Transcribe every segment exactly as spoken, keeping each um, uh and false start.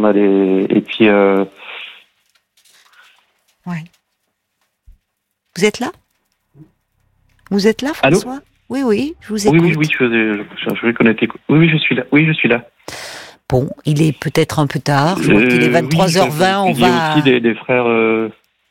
on a des et puis. Euh... Ouais. Vous êtes là? Vous êtes là, François? Allô? Oui, oui, je vous écoute. Oui, oui, oui, je, je, je vais connecter. Oui, oui, je suis là. Oui, je suis là. Bon, il est peut-être un peu tard. Je vois euh, qu'il est vingt-trois heures vingt. Oui, on va. Il y a aussi des, des frères. Euh...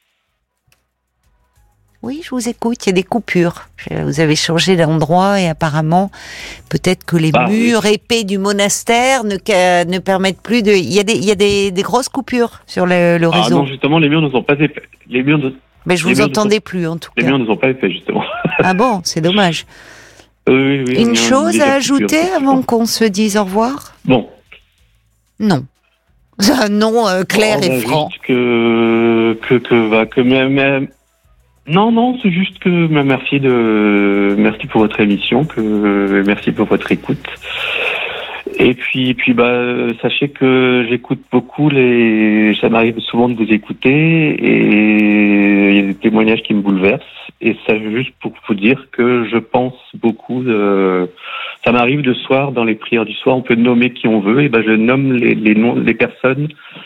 Oui, je vous écoute. Il y a des coupures. Vous avez changé d'endroit et apparemment, peut-être que les ah, murs oui. épais du monastère ne, ne permettent plus de. Il y a des, il y a des, des grosses coupures sur le, le réseau. Ah non, justement, les murs ne sont pas épais. Les murs. Ne... Mais je les vous entendais sont... plus en tout les cas. Les murs ne sont pas épais justement. Ah bon, c'est dommage. Euh, oui, oui, Une chose à ajouter coupures, avant qu'on se dise au revoir? Bon. Non. Un non euh, clair bon, et bah, franc. Juste que que que va que même. Non, non, c'est juste que merci de merci pour votre émission, que merci pour votre écoute. Et puis, puis bah, sachez que j'écoute beaucoup les. Ça m'arrive souvent de vous écouter et il y a des témoignages qui me bouleversent. Et ça, juste pour vous dire que je pense beaucoup. De... Ça m'arrive le soir dans les prières du soir, on peut nommer qui on veut. Et ben, je nomme les, les noms, les personnes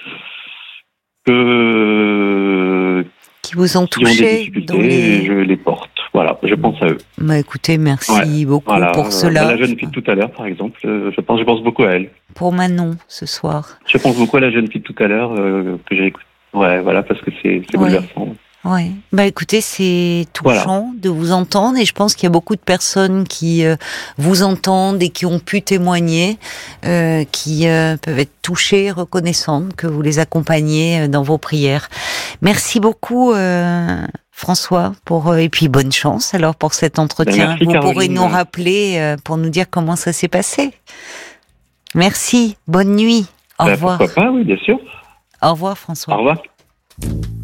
que qui vous ont touché, qui ont des difficultés, les... et je les porte. Voilà, je pense à eux. Bah écoutez, merci ouais, beaucoup voilà, pour euh, cela. La jeune fille de tout à l'heure, par exemple, euh, je pense, je pense beaucoup à elle. Pour Manon, ce soir. Je pense beaucoup à la jeune fille de tout à l'heure euh, que j'ai écoutée. Ouais, voilà, parce que c'est, c'est ouais. bouleversant. Oui, bah écoutez, c'est touchant voilà. de vous entendre et je pense qu'il y a beaucoup de personnes qui euh, vous entendent et qui ont pu témoigner, euh, qui euh, peuvent être touchées, reconnaissantes que vous les accompagnez dans vos prières. Merci beaucoup euh, François pour euh, et puis bonne chance alors pour cet entretien. Merci, vous Caroline. Pourrez nous rappeler euh, pour nous dire comment ça s'est passé. Merci, bonne nuit. Au ben, revoir. Pourquoi pas, oui, bien sûr. Au revoir François. Au revoir.